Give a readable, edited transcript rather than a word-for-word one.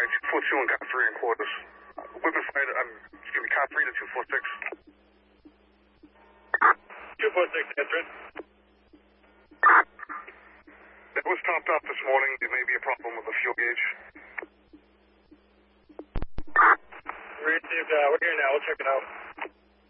242 and got 3 and quarters. Whipping flight, car 3 to 246. 246, answer it. That was topped off this morning. There may be a problem with the fuel gauge. Received, we're here now, we'll check it out.